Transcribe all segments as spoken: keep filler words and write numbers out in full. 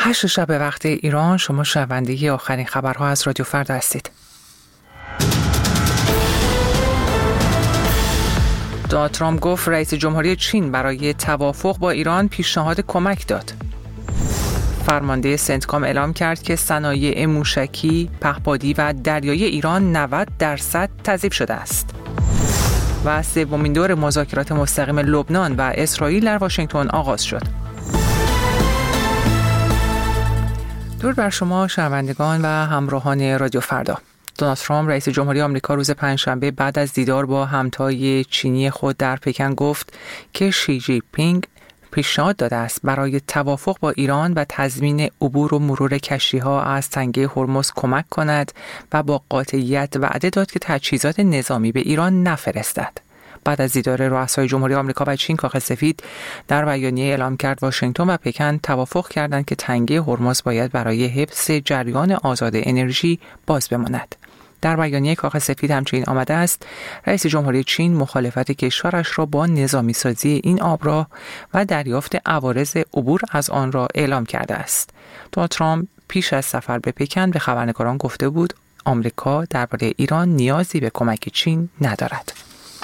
هشت شب وقت ایران. شما شنونده آخرین خبرها از رادیو فردا هستید. دونالد ترامپ گفت رئیس جمهوری چین برای توافق با ایران پیشنهاد کمک داد. فرمانده سنتکام اعلام کرد که صنایع موشکی، پهپادی و دریایی ایران نود درصد تضعیف شده است. و سومین دور مذاکرات مستقیم لبنان و اسرائیل در واشنگتن آغاز شد. درود بر شما شنوندگان و همراهان رادیو فردا. دونالد ترامپ رئیس جمهوری آمریکا روز پنجشنبه بعد از دیدار با همتای چینی خود در پکن گفت که شی جی پینگ پیشنهاد داده است برای توافق با ایران و تضمین عبور و مرور کشتی‌ها از تنگه هرمز کمک کند و با قاطعیت وعده داد که تجهیزات نظامی به ایران نفرستد. بعد از دیدار رؤسای جمهوری آمریکا و چین، کاخ سفید در بیانیه اعلام کرد واشنگتن و پکن توافق کردند که تنگه هرمز باید برای حفظ جریان آزاد انرژی باز بماند. در بیانیه کاخ سفید همچنین آمده است رئیس جمهوری چین مخالفت کشورش را با نظامی سازی این آبراه و دریافت عوارض عبور از آن را اعلام کرده است. دونالد ترامپ پیش از سفر به پکن به خبرنگاران گفته بود آمریکا درباره ایران نیازی به کمک چین ندارد.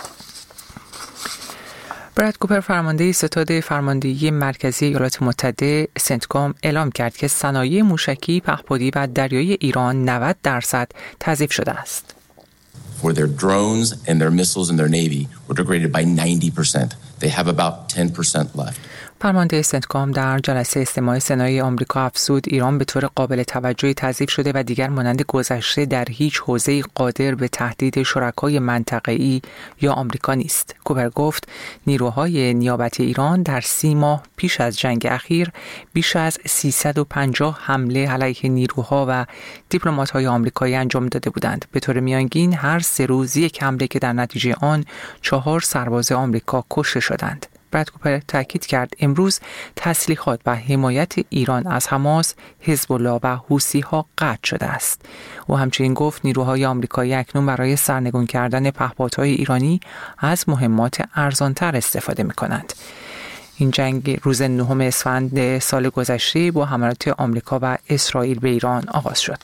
براد کوپر فرمانده ستاد فرماندهی مرکزی ایالات متحده سنتکام اعلام کرد که صنایع موشکی، پهپادی و دریایی ایران نود درصد تضعیف شده است. For their drones and their missiles and their navy were degraded by ninety percent. They have about ten percent left. فرمانده سنتکام در جلسه استماع سنای آمریکا افزود ایران به طور قابل توجهی تضعیف شده و دیگر مانند گذشته در هیچ حوزه‌ای قادر به تهدید شرکای منطقه‌ای یا آمریکا نیست. کوپر گفت نیروهای نیابتی ایران در سی ماه پیش از جنگ اخیر بیش از سیصد و پنجاه حمله علیه نیروها و دیپلمات‌های آمریکایی انجام داده بودند. به طور میانگین هر سه روز یک حمله که در نتیجه آن چهار سرباز آمریکا کشته شدند. براد کوپر تاکید کرد امروز تسلیحات و حمایت ایران از حماس، حزب الله و حوثی‌ها قطع شده است. او همچنین گفت نیروهای آمریکایی اکنون برای سرنگون کردن پهپادهای ایرانی از مهمات ارزانتر استفاده می‌کنند. این جنگ روز نهم اسفند سال گذشته با حملات آمریکا و اسرائیل به ایران آغاز شد.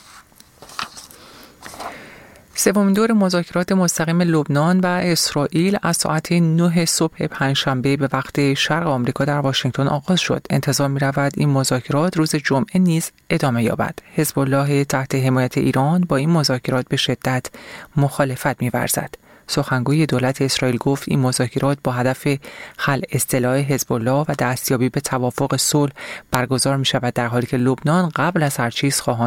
سومین دور مذاکرات مستقیم لبنان و اسرائیل از ساعت نه صبح پنجشنبه به وقت شرق آمریکا در واشنگتن آغاز شد. انتظار می‌رود این مذاکرات روز جمعه نیز ادامه یابد. حزب الله تحت حمایت ایران با این مذاکرات به شدت مخالفت می‌ورزد. سخنگوی دولت اسرائیل گفت این مذاکرات با هدف خلع اصطلاح حزب الله و دستیابی به توافق صلح برگزار می‌شود در حالی که لبنان قبل از هر چیز خواهان